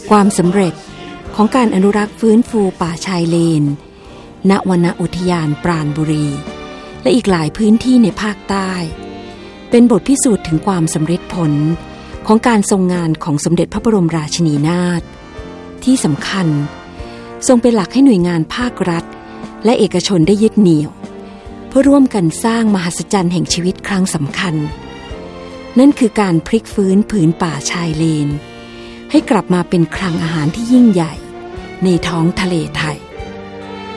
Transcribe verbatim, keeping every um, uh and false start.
ความสำเร็จของการอนุรักษ์ฟื้นฟูป่าชายเลนณวรรณอุทยานปราณบุรีและอีกหลายพื้นที่ในภาคใต้เป็นบทพิสูจน์ถึงความสำเร็จผลของการทรงงานของสมเด็จพระบรมราชินีนาถที่สำคัญทรงเป็นหลักให้หน่วยงานภาครัฐและเอกชนได้ยึดเหนี่ยวเพื่อร่วมกันสร้างมหัศจรรย์แห่งชีวิตครั้งสำคัญนั่นคือการพลิกฟื้นผืนป่าชายเลนให้กลับมาเป็นคลังอาหารที่ยิ่งใหญ่ในท้องทะเลไทย